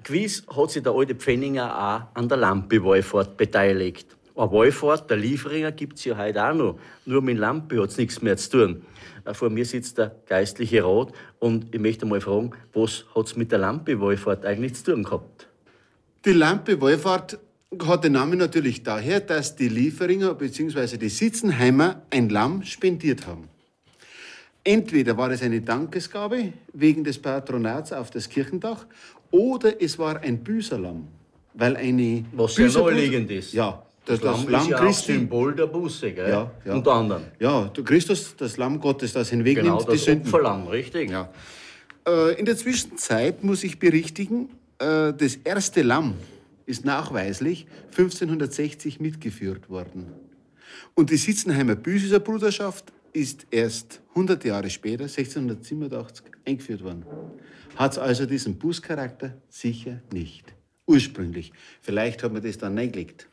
Gewiss hat sich der alte Pfenninger auch an der Lampi-Wallfahrt beteiligt. Eine Wallfahrt der Lieferinger gibt es ja heute auch noch. Nur mit Lampi hat es nichts mehr zu tun. Vor mir sitzt der geistliche Rat und ich möchte mal fragen, was hat es mit der Lampi-Wallfahrt eigentlich zu tun gehabt? Die Lampi-Wallfahrt hat den Namen natürlich daher, dass die Lieferinger bzw. die Sitzenheimer ein Lamm spendiert haben. Entweder war es eine Dankesgabe wegen des Patronats auf das Kirchendach oder es war ein Büßerlamm, weil eine Was sehr naheliegend ist. Ja, das Lamm ist ja Christi, auch Symbol der Buße, gell? Ja. Unter anderem. Ja, der Christus, das Lamm Gottes, das hinwegnimmt, genau, das die Sünden. Opferlamm, richtig. Ja. In der Zwischenzeit muss ich berichtigen, das erste Lamm ist nachweislich 1560 mitgeführt worden. Und die Sitzenheimer Büßerbruderschaft ist erst 100 Jahre später, 1687, eingeführt worden. Hat es also diesen Bußcharakter? Sicher nicht. Ursprünglich. Vielleicht hat man das dann reingelegt.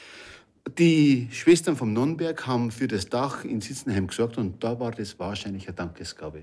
Die Schwestern vom Nonnberg haben für das Dach in Sitzenheim gesorgt und da war das wahrscheinlich eine Dankesgabe.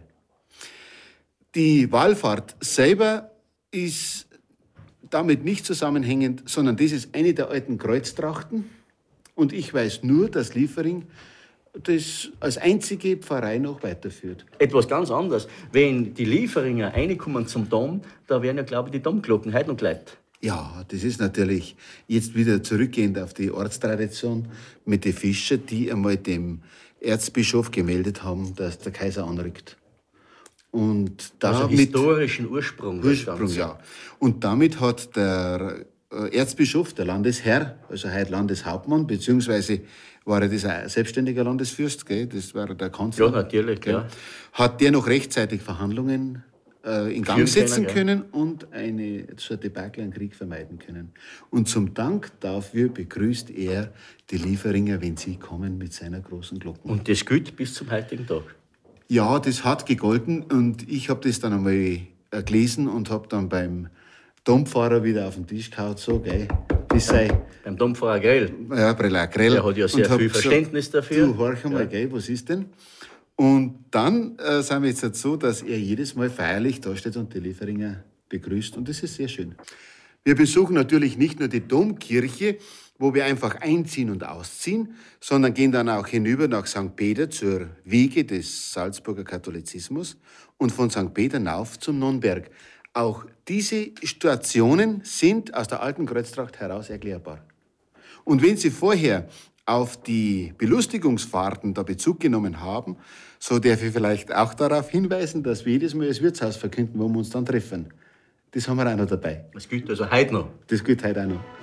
Die Wallfahrt selber ist damit nicht zusammenhängend, sondern das ist eine der alten Kreuztrachten. Und ich weiß nur, dass Liefering das als einzige Pfarrei noch weiterführt. Etwas ganz anderes. Wenn die Lieferinger reinkommen zum Dom, da werden ja, glaube ich, die Domglocken heute noch geläutet. Ja, das ist natürlich jetzt wieder zurückgehend auf die Ortstradition mit den Fischern, die einmal dem Erzbischof gemeldet haben, dass der Kaiser anrückt. Und also historischen Ursprung. Ja. Und damit hat der Erzbischof, der Landesherr, also heute Landeshauptmann, beziehungsweise war er das ein selbstständiger Landesfürst, gell? Das war der Kanzler. Ja, natürlich, gell? Ja. Hat der noch rechtzeitig Verhandlungen in Gang setzen können und so ein Debakel, einen Krieg vermeiden können. Und zum Dank dafür begrüßt er die Lieferinger, wenn sie kommen, mit seiner großen Glocke. Und das gilt bis zum heutigen Tag? Ja, das hat gegolten und ich habe das dann einmal gelesen und habe dann beim Dompfarrer wieder auf den Tisch gehauen, so, gell, das sei... Beim Dompfarrer Grell? Ja, Grell. Der hat ja sehr viel Verständnis dafür. Du, horch einmal, gell, was ist denn? Und dann sind wir jetzt halt so, dass er jedes Mal feierlich da steht und die Lieferinger begrüßt. Und das ist sehr schön. Wir besuchen natürlich nicht nur die Domkirche, wo wir einfach einziehen und ausziehen, sondern gehen dann auch hinüber nach St. Peter zur Wiege des Salzburger Katholizismus und von St. Peter hinauf zum Nonnberg. Auch diese Stationen sind aus der alten Kreuztracht heraus erklärbar. Und wenn Sie vorher auf die Belustigungsfahrten da Bezug genommen haben, so darf ich vielleicht auch darauf hinweisen, dass wir jedes Mal das Wirtshaus verkünden, wo wir uns dann treffen. Das haben wir auch noch dabei. Das gilt also heute noch? Das gilt heute auch noch.